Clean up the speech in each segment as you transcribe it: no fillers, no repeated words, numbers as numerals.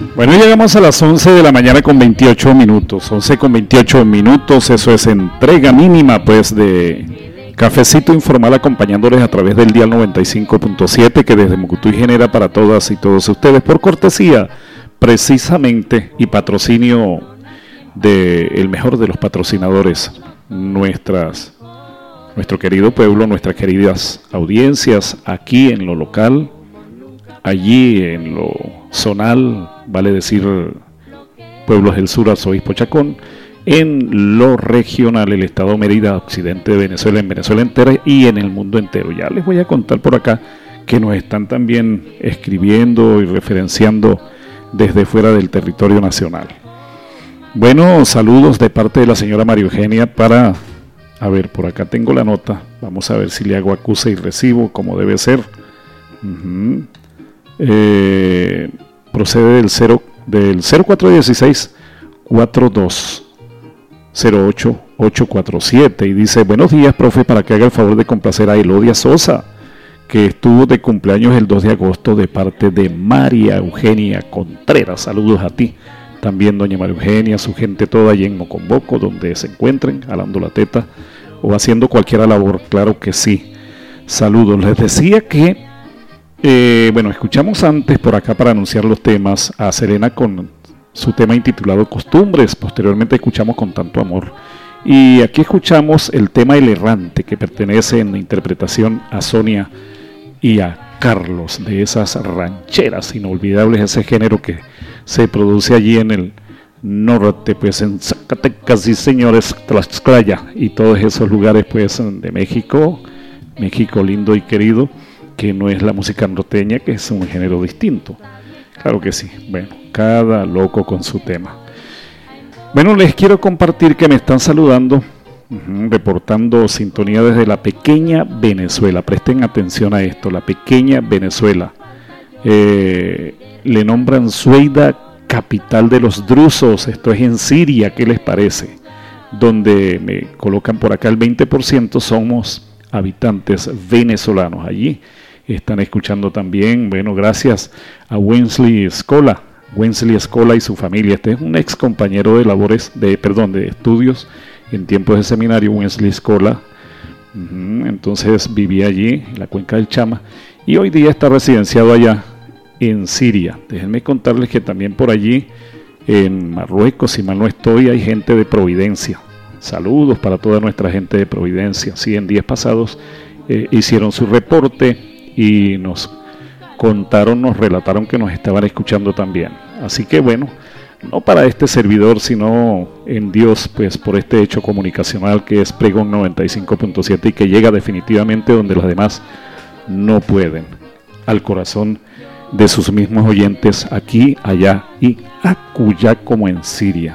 Bueno, llegamos a las 11 de la mañana con 28 minutos, 11 con 28 minutos, eso es entrega mínima pues de Cafecito Informal acompañándoles a través del dial 95.7 que desde Mucutuy genera para todas y todos ustedes por cortesía precisamente y patrocinio del mejor de los patrocinadores, nuestro querido pueblo, nuestras queridas audiencias aquí en lo local, allí en lo zonal, vale decir Pueblos del Sur, Arzobispo Chacón, en lo regional, el estado Mérida, occidente de Venezuela, en Venezuela entera y en el mundo entero. Ya les voy a contar por acá que nos están también escribiendo y referenciando desde fuera del territorio nacional. Bueno, saludos de parte de la señora María Eugenia para, a ver, por acá tengo la nota, vamos a ver si le hago acuse y recibo como debe ser. Procede del 0416 4208 y dice: buenos días, profe, para que haga el favor de complacer a Elodia Sosa, que estuvo de cumpleaños el 2 de agosto de parte de María Eugenia Contreras. Saludos a ti también, doña María Eugenia, su gente toda allí en Mocomboco, donde se encuentren, jalando la teta o haciendo cualquier labor, claro que sí. Saludos. Les decía que bueno, escuchamos antes por acá para anunciar los temas a Selena con su tema intitulado Costumbres, posteriormente escuchamos Con Tanto Amor y aquí escuchamos el tema El Errante, que pertenece en interpretación a Sonia y a Carlos, de esas rancheras inolvidables, ese género que se produce allí en el norte, pues en Zacatecas y señores, Tlaxcala y todos esos lugares pues de México lindo y querido, que no es la música norteña, que es un género distinto. Claro que sí, bueno, cada loco con su tema. Bueno, les quiero compartir que me están saludando, reportando sintonía desde la pequeña Venezuela. Presten atención a esto, la pequeña Venezuela. Le nombran Sueida, capital de los drusos, esto es en Siria, ¿qué les parece? Donde me colocan por acá el 20% somos habitantes venezolanos. Allí están escuchando también, bueno, gracias a Wensley Escola y su familia. Este es un ex compañero de labores, de estudios en tiempos de seminario, Wensley Escola. Entonces vivía allí en la cuenca del Chama y hoy día está residenciado allá en Siria. Déjenme contarles que también por allí en Marruecos, si mal no estoy, hay gente de Providencia. Saludos para toda nuestra gente de Providencia. Sí, en días pasados hicieron su reporte y nos relataron que nos estaban escuchando también. Así que bueno, no para este servidor, sino en Dios, pues por este hecho comunicacional que es Pregón 95.7 y que llega definitivamente donde los demás no pueden, al corazón de sus mismos oyentes aquí, allá y acullá, como en Siria.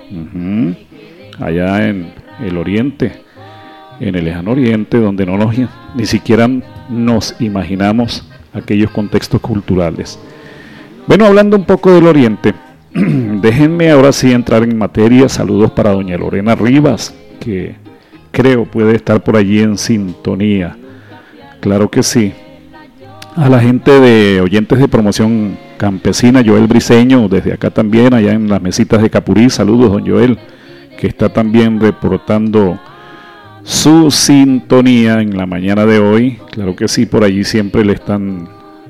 Allá en el oriente, en el lejano oriente, donde ni siquiera nos imaginamos aquellos contextos culturales. Bueno, hablando un poco del oriente, déjenme ahora sí entrar en materia. Saludos para doña Lorena Rivas, que creo puede estar por allí en sintonía. Claro que sí. A la gente de oyentes de promoción campesina, Joel Briceño, desde acá también, allá en las mesitas de Capurí. Saludos, don Joel, que está también reportando su sintonía en la mañana de hoy. Claro que sí, por allí siempre le están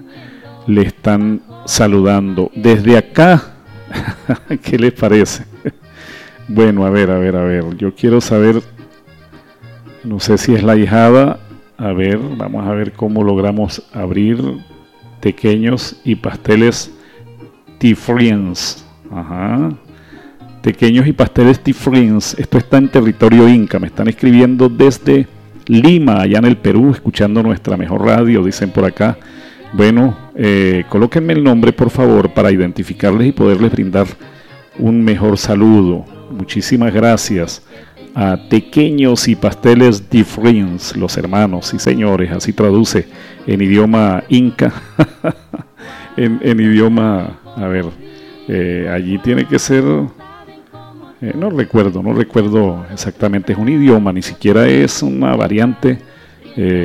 saludando. Desde acá, ¿qué les parece? Bueno, a ver, yo quiero saber, no sé si es la hijada. A ver, vamos a ver cómo logramos abrir tequeños y pasteles Tifriens. Tequeños y pasteles Tifriens. Esto está en territorio inca. Me están escribiendo desde Lima, allá en el Perú, escuchando nuestra mejor radio, dicen por acá. Bueno, colóquenme el nombre, por favor, para identificarles y poderles brindar un mejor saludo. Muchísimas gracias a Tequeños y Pasteles Tifriens, los hermanos, sí señores, así traduce en idioma inca. en idioma, a ver, allí tiene que ser, no recuerdo exactamente, es un idioma, ni siquiera es una variante,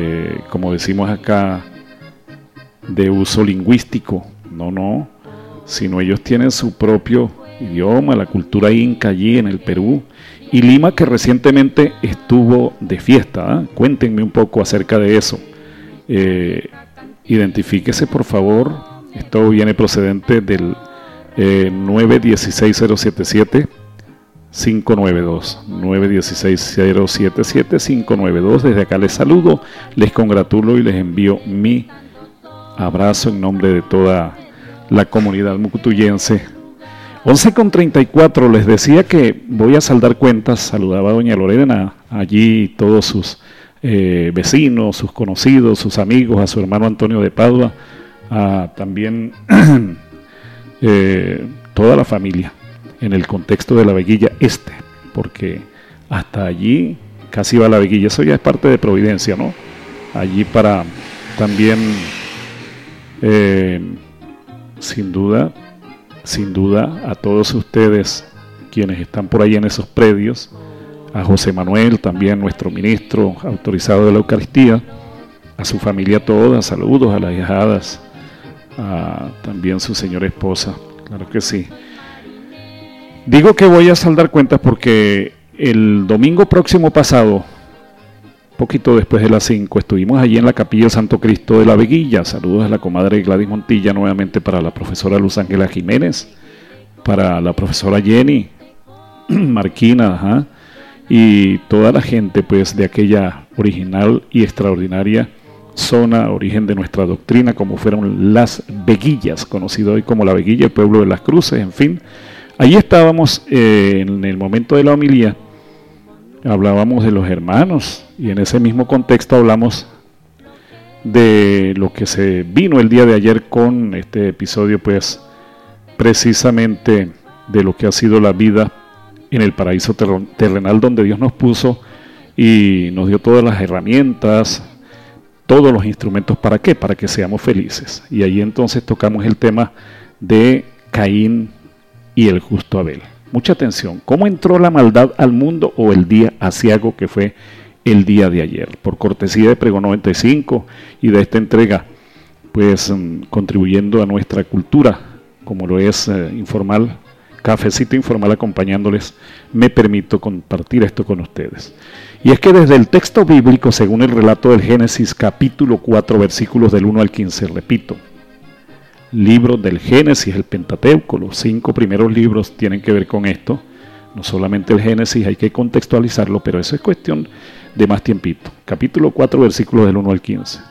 como decimos acá, de uso lingüístico, no, sino ellos tienen su propio idioma, la cultura inca allí en el Perú, y Lima, que recientemente estuvo de fiesta. Cuéntenme un poco acerca de eso. Identifíquese, por favor. Esto viene procedente del 916-077 592 916-077 592. Desde acá les saludo, les congratulo y les envío mi abrazo en nombre de toda la comunidad mucutuyense. 11:34, les decía que voy a saldar cuentas. Saludaba a doña Lorena, allí todos sus vecinos, sus conocidos, sus amigos, a su hermano Antonio de Padua, también toda la familia en el contexto de la Veguilla Este, porque hasta allí casi va la Veguilla. Eso ya es parte de Providencia, ¿no? Allí para también, sin duda, a todos ustedes quienes están por ahí en esos predios, a José Manuel, también nuestro ministro autorizado de la Eucaristía, a su familia toda, saludos a las hijadas, a también su señora esposa, claro que sí. Digo que voy a saldar cuentas porque el domingo próximo pasado, poquito después de las 5, estuvimos allí en la capilla del Santo Cristo de la Veguilla. Saludos a la comadre Gladys Montilla, nuevamente para la profesora Luz Ángela Jiménez, para la profesora Jenny Marquina, y toda la gente pues de aquella original y extraordinaria zona, origen de nuestra doctrina, como fueron las Veguillas, conocido hoy como la Veguilla, el pueblo de las Cruces, en fin. Allí estábamos en el momento de la homilía. Hablábamos de los hermanos y en ese mismo contexto hablamos de lo que se vino el día de ayer con este episodio, pues precisamente de lo que ha sido la vida en el paraíso terrenal donde Dios nos puso y nos dio todas las herramientas, todos los instrumentos. ¿Para qué? Para que seamos felices. Y ahí entonces tocamos el tema de Caín y el justo Abel. Mucha atención, ¿cómo entró la maldad al mundo o el día aciago que fue el día de ayer? Por cortesía de Pregón 95 y de esta entrega, pues contribuyendo a nuestra cultura, como lo es informal, cafecito informal acompañándoles, me permito compartir esto con ustedes. Y es que desde el texto bíblico, según el relato del Génesis capítulo 4, versículos del 1 al 15, repito, libro del Génesis, el Pentateuco, los 5 primeros libros tienen que ver con esto. No solamente el Génesis, hay que contextualizarlo, pero eso es cuestión de más tiempito. Capítulo 4, versículos del 1 al 15.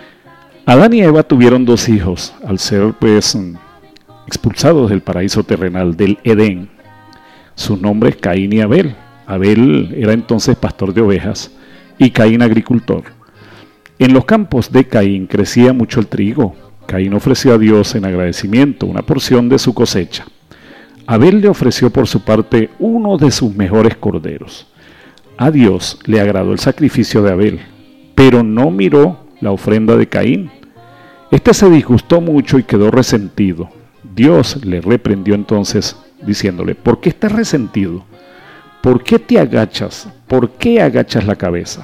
Adán y Eva tuvieron 2 hijos, al ser pues expulsados del paraíso terrenal, del Edén. Sus nombres Caín y Abel. Abel era entonces pastor de ovejas y Caín agricultor. En los campos de Caín crecía mucho el trigo. Caín ofreció a Dios en agradecimiento una porción de su cosecha. Abel le ofreció por su parte uno de sus mejores corderos. A Dios le agradó el sacrificio de Abel, pero no miró la ofrenda de Caín. Este se disgustó mucho y quedó resentido. Dios le reprendió entonces diciéndole: ¿por qué estás resentido? ¿Por qué te agachas? ¿Por qué agachas la cabeza?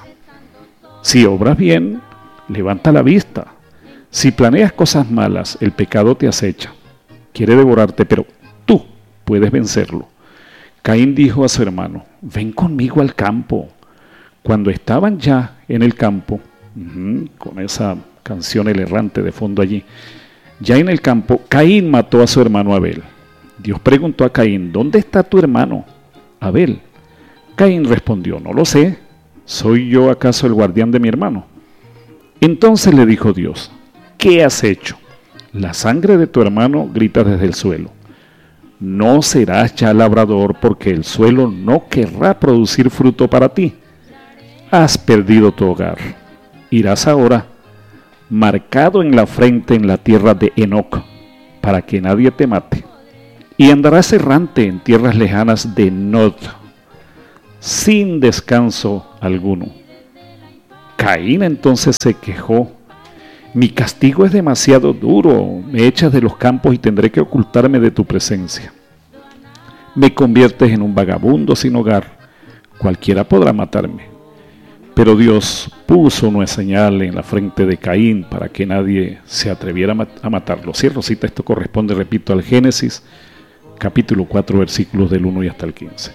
Si obras bien, levanta la vista. Si planeas cosas malas, el pecado te acecha. Quiere devorarte, pero tú puedes vencerlo. Caín dijo a su hermano: ven conmigo al campo. Cuando estaban ya en el campo, con esa canción El Errante de fondo allí, ya en el campo, Caín mató a su hermano Abel. Dios preguntó a Caín: ¿dónde está tu hermano Abel? Caín respondió: no lo sé. ¿Soy yo acaso el guardián de mi hermano? Entonces le dijo Dios: ¿qué has hecho? La sangre de tu hermano grita desde el suelo. No serás ya labrador, porque el suelo no querrá producir fruto para ti. Has perdido tu hogar. Irás ahora, marcado en la frente en la tierra de Enoc, para que nadie te mate. Y andarás errante en tierras lejanas de Nod, sin descanso alguno. Caín entonces se quejó: mi castigo es demasiado duro, me echas de los campos y tendré que ocultarme de tu presencia. Me conviertes en un vagabundo sin hogar, cualquiera podrá matarme. Pero Dios puso una señal en la frente de Caín para que nadie se atreviera a matarlo. Cierro cita, esto corresponde, repito, al Génesis, capítulo 4, versículos del 1 y hasta el 15.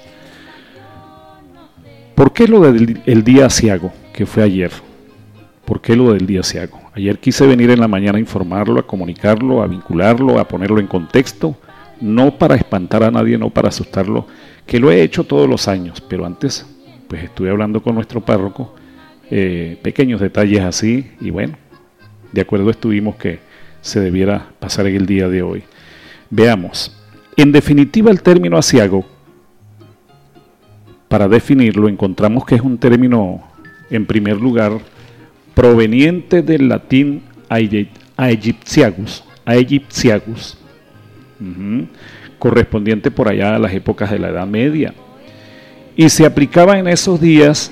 ¿Por qué lo del día aciago, que fue ayer? ¿Por qué lo del día aciago? Ayer quise venir en la mañana a informarlo, a comunicarlo, a vincularlo, a ponerlo en contexto, no para espantar a nadie, no para asustarlo, que lo he hecho todos los años, pero antes pues estuve hablando con nuestro párroco, pequeños detalles así, y bueno, de acuerdo estuvimos que se debiera pasar en el día de hoy. Veamos, en definitiva el término aciago, para definirlo encontramos que es un término, en primer lugar, proveniente del latín aegyptiagus, correspondiente por allá a las épocas de la Edad Media, y se aplicaba en esos días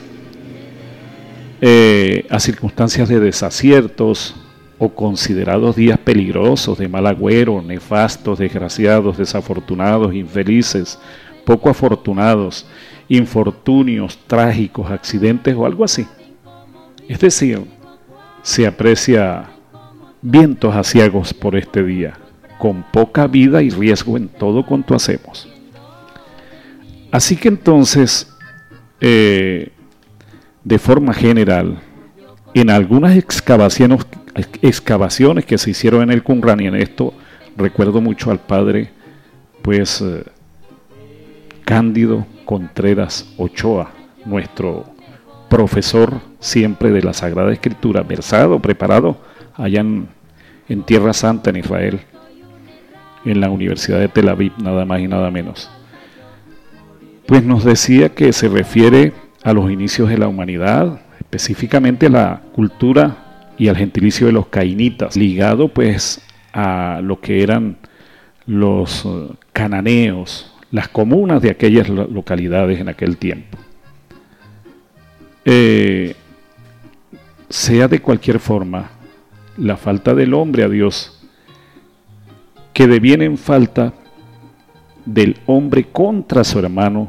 a circunstancias de desaciertos o considerados días peligrosos, de mal agüero, nefastos, desgraciados, desafortunados, infelices, poco afortunados, infortunios, trágicos, accidentes o algo así. Es decir, se aprecia vientos aciagos por este día, con poca vida y riesgo en todo cuanto hacemos. Así que entonces, de forma general, en algunas excavaciones que se hicieron en el Qumran, y en esto recuerdo mucho al padre, pues, Cándido Contreras Ochoa, nuestro profesor siempre de la Sagrada Escritura, versado, preparado allá en Tierra Santa, en Israel, en la Universidad de Tel Aviv, nada más y nada menos. Pues nos decía que se refiere a los inicios de la humanidad, específicamente a la cultura y al gentilicio de los cainitas, ligado pues a lo que eran los cananeos, las comunas de aquellas localidades en aquel tiempo. Sea de cualquier forma, la falta del hombre a Dios, que deviene en falta del hombre contra su hermano,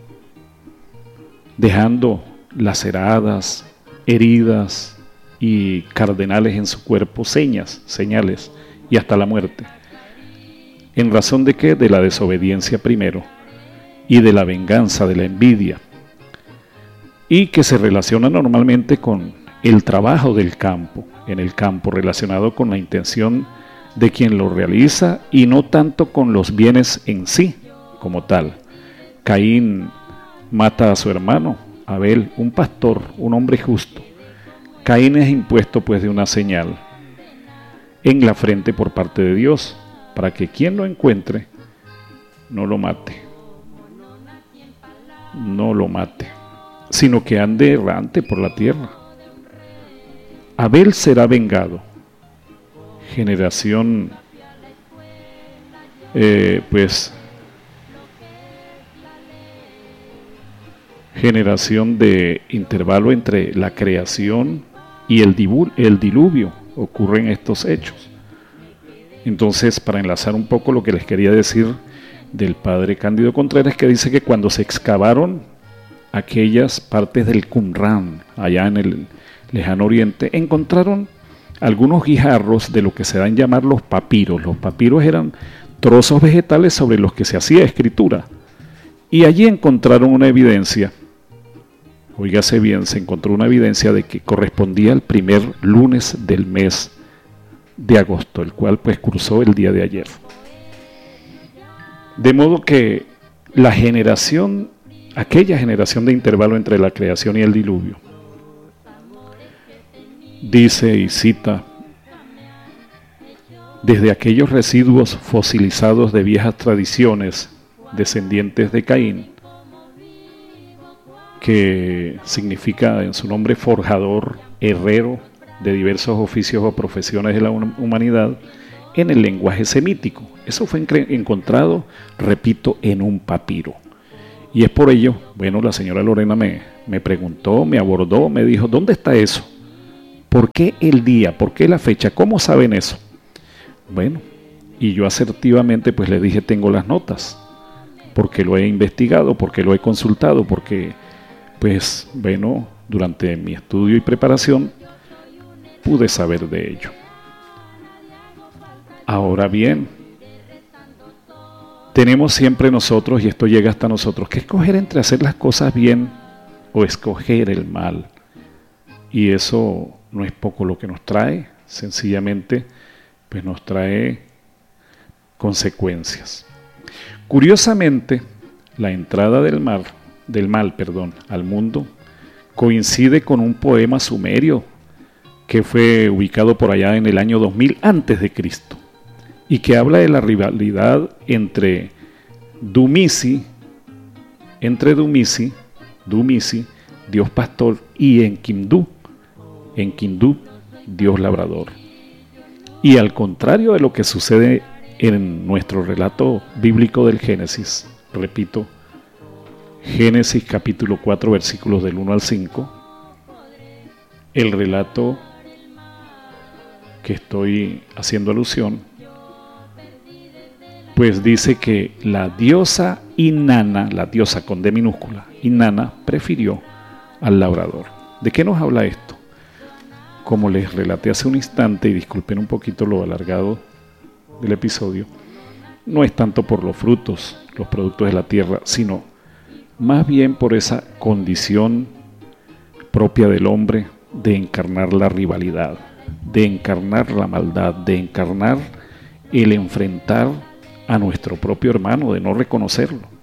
dejando laceradas, heridas y cardenales en su cuerpo, señales, y hasta la muerte. ¿En razón de qué? De la desobediencia primero, y de la venganza, de la envidia, y que se relaciona normalmente con el trabajo del campo, en el campo, relacionado con la intención de quien lo realiza y no tanto con los bienes en sí como tal. Caín mata a su hermano Abel, un pastor, un hombre justo. Caín es impuesto pues de una señal en la frente por parte de Dios, para que quien lo encuentre no lo mate, sino que ande errante por la tierra. Abel será vengado, generación generación de intervalo entre la creación y el diluvio, ocurren estos hechos. Entonces, para enlazar un poco lo que les quería decir del padre Cándido Contreras, que dice que cuando se excavaron aquellas partes del Qumran, allá en el lejano oriente, encontraron algunos guijarros de lo que se dan a llamar los papiros. Los papiros eran trozos vegetales sobre los que se hacía escritura. Y allí encontraron una evidencia, oígase bien, se encontró una evidencia de que correspondía al primer lunes del mes de agosto, el cual pues cruzó el día de ayer. De modo que aquella generación de intervalo entre la creación y el diluvio, dice y cita, desde aquellos residuos fosilizados de viejas tradiciones descendientes de Caín, que significa en su nombre forjador, herrero de diversos oficios o profesiones de la humanidad, en el lenguaje semítico. Eso fue encontrado, repito, en un papiro. Y es por ello, bueno, la señora Lorena me preguntó, me abordó, me dijo, ¿dónde está eso? ¿Por qué el día? ¿Por qué la fecha? ¿Cómo saben eso? Bueno, y yo asertivamente pues le dije, tengo las notas, porque lo he investigado, porque lo he consultado, porque pues bueno, durante mi estudio y preparación, pude saber de ello. Ahora bien, tenemos siempre nosotros, y esto llega hasta nosotros, que escoger entre hacer las cosas bien o escoger el mal. Y eso no es poco lo que nos trae, sencillamente pues nos trae consecuencias. Curiosamente, la entrada del mal, al mundo coincide con un poema sumerio que fue ubicado por allá en el año 2000 antes de Cristo y que habla de la rivalidad entre Dumisi, Dios pastor, y Enkidu, Dios labrador. Y al contrario de lo que sucede en nuestro relato bíblico del Génesis, repito, Génesis capítulo 4 versículos del 1 al 5, el relato que estoy haciendo alusión, pues dice que la diosa Inanna, la diosa con D minúscula, Inanna, prefirió al labrador. ¿De qué nos habla esto? Como les relaté hace un instante, y disculpen un poquito lo alargado del episodio, no es tanto por los frutos, los productos de la tierra, sino más bien por esa condición propia del hombre de encarnar la rivalidad, de encarnar la maldad, de encarnar el enfrentar a nuestro propio hermano, de no reconocerlo.